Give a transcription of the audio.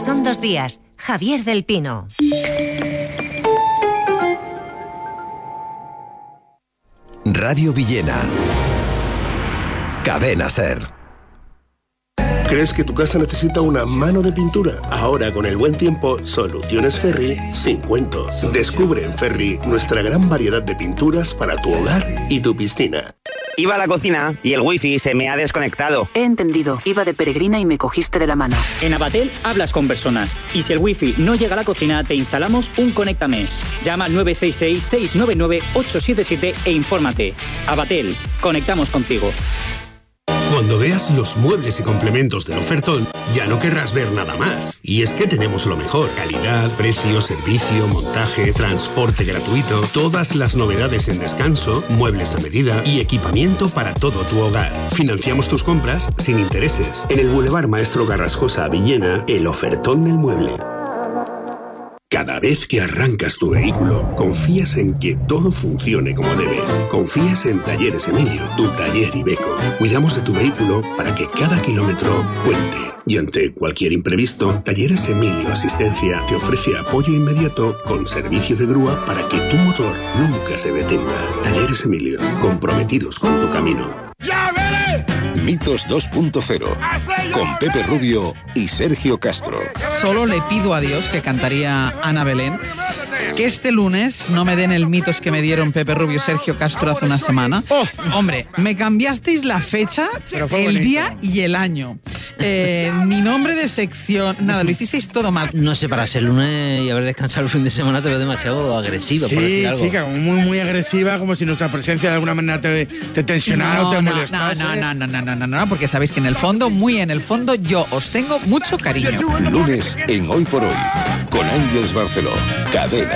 son 2 días. Javier del Pino. Radio Villena. Cadena SER. ¿Crees que tu casa necesita una mano de pintura? Ahora, con el buen tiempo, Soluciones Ferri sin cuentos. Descubre en Ferri nuestra gran variedad de pinturas para tu hogar y tu piscina. Iba a la cocina y el wifi se me ha desconectado. He entendido. Iba de peregrina y me cogiste de la mano. En Abatel hablas con personas. Y si el wifi no llega a la cocina, te instalamos un Conectames. Llama al 966-699-877 e infórmate. Abatel, conectamos contigo. Cuando veas los muebles y complementos del ofertón, ya no querrás ver nada más. Y es que tenemos lo mejor: calidad, precio, servicio, montaje, transporte gratuito, todas las novedades en descanso, muebles a medida y equipamiento para todo tu hogar. Financiamos tus compras sin intereses. En el Boulevard Maestro Carrascosa, Villena, el ofertón del mueble. Cada vez que arrancas tu vehículo, confías en que todo funcione como debe. Confías en Talleres Emilio, tu taller Iveco. Cuidamos de tu vehículo para que cada kilómetro cuente. Y ante cualquier imprevisto, Talleres Emilio Asistencia te ofrece apoyo inmediato con servicio de grúa para que tu motor nunca se detenga. Talleres Emilio, comprometidos con tu camino. ¡Ya veré! Mitos 2.0 con Pepe Rubio y Sergio Castro. Solo le pido a Dios, que cantaría Ana Belén, que este lunes no me den el mitos que me dieron Pepe Rubio y Sergio Castro hace una semana. Hombre, me cambiasteis la fecha, el día y el año. Mi nombre de sección, nada, lo hicisteis todo mal. No sé, para ser lunes y haber descansado el fin de semana te veo demasiado agresivo, por decir algo. Sí, chica, muy agresiva, como si nuestra presencia de alguna manera te tensionara o te molestase. No, porque sabéis que en el fondo, muy en el fondo, yo os tengo mucho cariño. Lunes en Hoy por Hoy, con Ángeles Barceló. Cadena